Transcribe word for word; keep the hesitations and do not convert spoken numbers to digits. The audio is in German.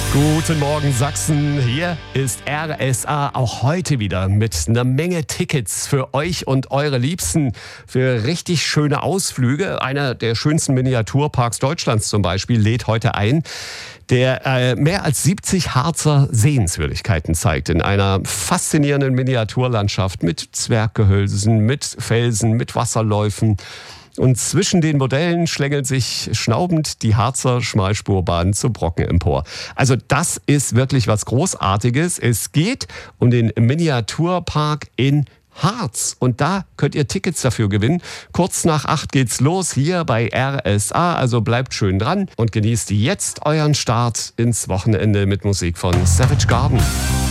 Guten Morgen Sachsen, hier ist R S A auch heute wieder mit einer Menge Tickets für euch und eure Liebsten für richtig schöne Ausflüge. Einer der schönsten Miniaturparks Deutschlands zum Beispiel lädt heute ein, der äh, mehr als siebzig Harzer Sehenswürdigkeiten zeigt in einer faszinierenden Miniaturlandschaft mit Zwerggehölzen, mit Felsen, mit Wasserläufen. Und zwischen den Modellen schlängelt sich schnaubend die Harzer Schmalspurbahn zum Brocken empor. Also das ist wirklich was Großartiges. Es geht um den Miniaturpark in Harz. Und da könnt ihr Tickets dafür gewinnen. Kurz nach acht geht's los hier bei R S A. Also bleibt schön dran und genießt jetzt euren Start ins Wochenende mit Musik von Savage Garden.